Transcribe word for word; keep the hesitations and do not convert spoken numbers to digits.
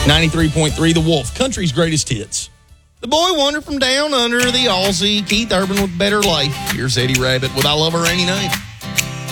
ninety-three point three The Wolf, country's greatest hits. The boy wonder from down under, the Aussie, Keith Urban with Better Life. Here's Eddie Rabbitt with I Love a Rainy Night.